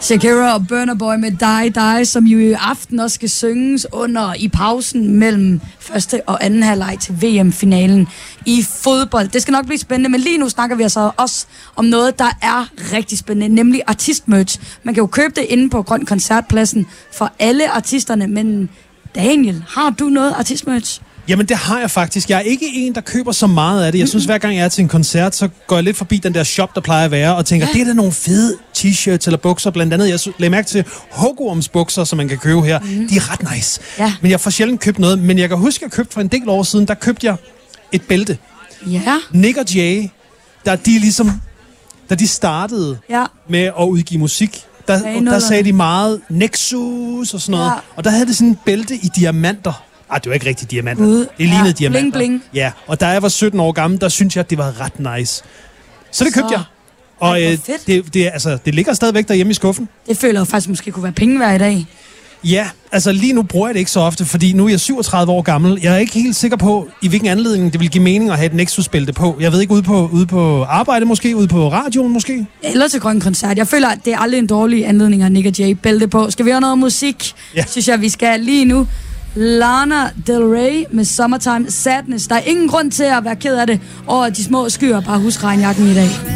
Shakira og Burna Boy med Die, som jo i aften også skal synges i pausen mellem første og anden halvleg til VM-finalen i fodbold. Det skal nok blive spændende, men lige nu snakker vi altså også om noget, der er rigtig spændende, nemlig artistmerch. Man kan jo købe det inde på Grøn Koncertpladsen for alle artisterne, men Daniel, har du noget artistmerch? Jamen, det har jeg faktisk. Jeg er ikke en, der køber så meget af det. Jeg synes, hver gang jeg er til en koncert, så går jeg lidt forbi den der shop, der plejer at være, og tænker, det er da nogle fede t-shirts eller bukser. Blandt andet, jeg lagde mærke til Hugorms bukser, som man kan købe her. De er ret nice. Ja. Men jeg får sjældent købt noget. Men jeg kan huske, at jeg købte for en del år siden, der købte jeg et bælte. Ja. Nick og Jay, da de startede med at udgive musik, der sagde de meget Nexus og sådan noget. Ja. Og der havde det sådan et bælte i diamanter. Det var ikke rigtig diamanter. Det lignede diamanter. Bling, bling. Ja, og da jeg var 17 år gammel, der syntes jeg, at det var ret nice. Så det købte jeg. Og det ligger stadigvæk derhjemme i skuffen. Det føler jeg faktisk måske kunne være penge værd i dag. Ja, altså lige nu bruger jeg det ikke så ofte, fordi nu er jeg 37 år gammel. Jeg er ikke helt sikker på, i hvilken anledning det vil give mening at have et Nexus-bælte på. Jeg ved ikke, ude på arbejde måske, ude på radioen måske. Eller til Grøn Koncert. Jeg føler, at det er aldrig en dårlig anledning at have Nick og Jay bælte på. Skal vi høre noget musik? Ja. Synes jeg, vi skal lige nu. Lana Del Rey med Summertime Sadness. Der er ingen grund til at være ked af det over de små skyer. Bare husk regnjakken i dag.